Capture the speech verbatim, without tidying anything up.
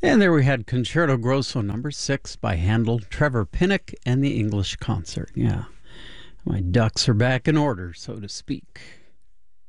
And there we had Concerto Grosso number six by Handel, Trevor Pinnock, and the English Concert. Yeah, my ducks are back in order, so to speak.